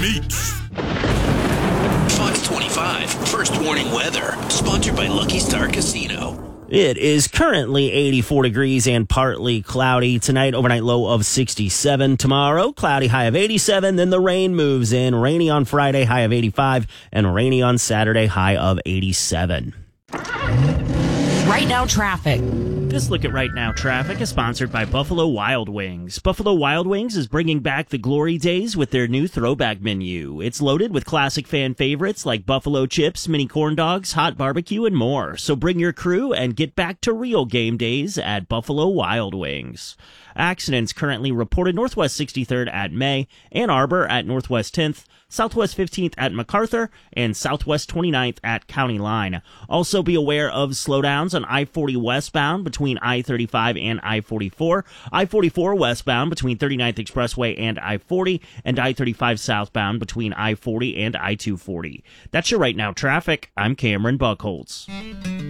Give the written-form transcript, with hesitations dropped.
Meets. Fox 25, First Warning Weather, sponsored by Lucky Star Casino. It is currently 84 degrees and partly cloudy. Tonight, overnight low of 67. Tomorrow, cloudy, high of 87. Then the rain moves in. Rainy on Friday, high of 85. And rainy on Saturday, high of 87. Right Now traffic. This look at Right Now traffic is sponsored by Buffalo Wild Wings. Buffalo Wild Wings is bringing back the glory days with their new throwback menu. It's loaded with classic fan favorites like buffalo chips, mini corn dogs, hot barbecue, and more. So bring your crew and get back to real game days at Buffalo Wild Wings. Accidents currently reported Northwest 63rd at May, Ann Arbor at Northwest 10th, Southwest 15th at MacArthur, and Southwest 29th at County Line. Also be aware of slowdowns on I-40 westbound between I-35 and I-44, I-44 westbound between 39th Expressway and I-40, and I-35 southbound between I-40 and I-240. That's your Right Now traffic. I'm Cameron Buckholz.